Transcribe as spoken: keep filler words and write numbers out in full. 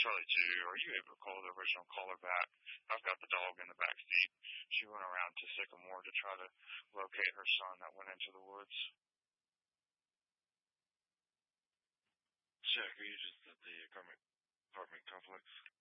Charlie two. Are you able to call the original caller back? I've got the dog in the back seat. She went around to Sycamore to try to locate her son that went into the woods. Jack, are you just at the apartment, apartment complex?